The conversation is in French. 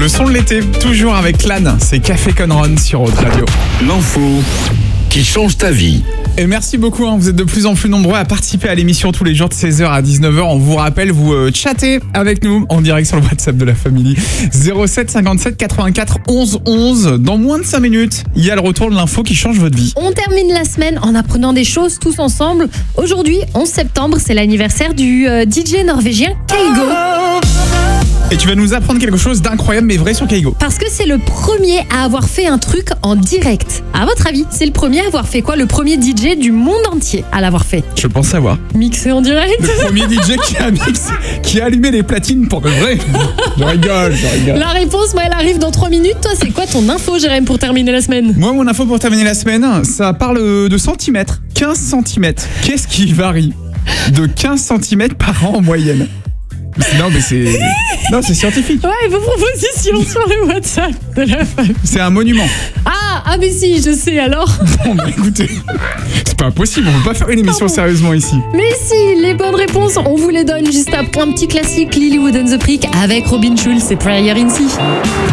Le son de l'été, toujours avec Clan, c'est Café Con Run sur Haute Radio. L'info qui change ta vie. Et merci beaucoup, vous êtes de plus en plus nombreux à participer à l'émission tous les jours de 16h à 19h. On vous rappelle, vous chattez avec nous en direct sur le WhatsApp de la famille. 07 57 84 11 11. Dans moins de 5 minutes, il y a le retour de l'info qui change votre vie. On termine la semaine en apprenant des choses tous ensemble. Aujourd'hui, 11 septembre, c'est l'anniversaire du DJ norvégien Kygo. Et tu vas nous apprendre quelque chose d'incroyable mais vrai sur Kygo. Parce que c'est le premier à avoir fait un truc en direct. À votre avis, c'est le premier à avoir fait quoi? Le premier DJ du monde entier à l'avoir fait. Je pense savoir. Mixé en direct. Le premier DJ qui a allumé les platines pour de vrai. Je rigole. La réponse, elle arrive dans 3 minutes. Toi, c'est quoi ton info, Jérém, pour terminer la semaine? Moi, mon info pour terminer la semaine, ça parle de centimètres. 15 centimètres. Qu'est-ce qui varie de 15 centimètres par an en moyenne? Non, c'est scientifique. Ouais, vos propositions sur le WhatsApp de la famille. C'est un monument. Ah, mais si, je sais alors. Bon, écoutez, c'est pas possible, on peut pas faire une émission sérieusement ici. Mais si, les bonnes réponses, on vous les donne juste après un petit classique, Lilywood and the Prick avec Robin Schulz et Prayer in Sea.